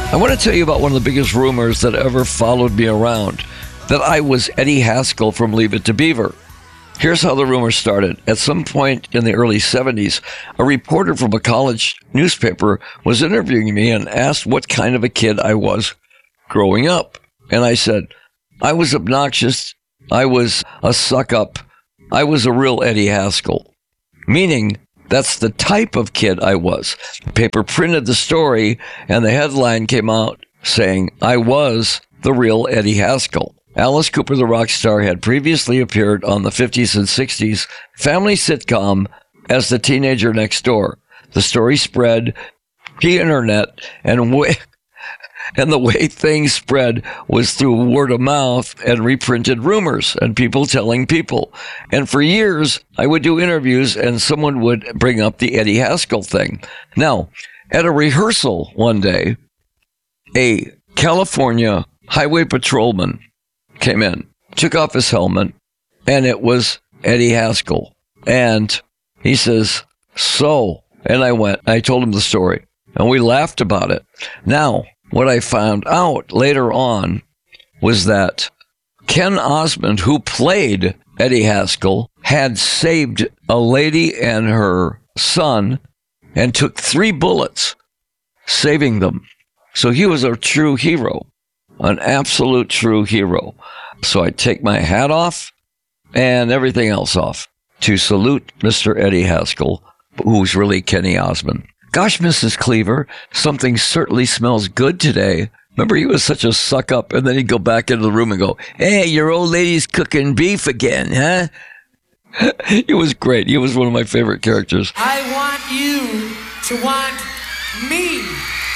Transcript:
I want to tell you about one of the biggest rumors that ever followed me around, that I was Eddie Haskell from Leave It to Beaver. Here's how the rumor started. At some point in the early 70s, a reporter from a college newspaper was interviewing me and asked what kind of a kid I was growing up. And I said, I was obnoxious, I was a suck-up, I was a real Eddie Haskell. Meaning, that's the type of kid I was. The paper printed the story, and the headline came out saying, I was the real Eddie Haskell. Alice Cooper, the rock star, had previously appeared on the 50s and 60s family sitcom as the teenager next door. The story spread the internet, and the way things spread was through word of mouth and reprinted rumors and people telling people. And for years, I would do interviews and someone would bring up the Eddie Haskell thing. Now, at a rehearsal one day, a California highway patrolman came in, took off his helmet, and it was Eddie Haskell. And he says, so, and I told him the story, and we laughed about it. Now, what I found out later on was that Ken Osmond, who played Eddie Haskell, had saved a lady and her son and took 3 bullets, saving them. So he was a true hero, an absolute true hero. So I take my hat off and everything else off to salute Mr. Eddie Haskell, who's really Kenny Osmond. Gosh, Mrs. Cleaver, something certainly smells good today. Remember, he was such a suck-up, and then he'd go back into the room and go, hey, your old lady's cooking beef again, huh? It was great. He was one of my favorite characters. I want you to want me.